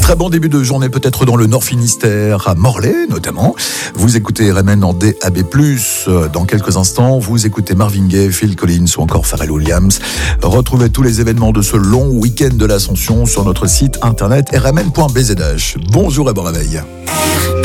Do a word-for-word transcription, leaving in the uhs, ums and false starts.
Très bon début de journée, peut-être dans le Nord Finistère, à Morlaix notamment. Vous écoutez R M N en D A B plus. Dans quelques instants, vous écoutez Marvin Gaye, Phil Collins ou encore Pharrell Williams. Retrouvez tous les événements de ce long week-end de l'Ascension sur notre site internet r m n point b z h. Bonjour et bon réveil.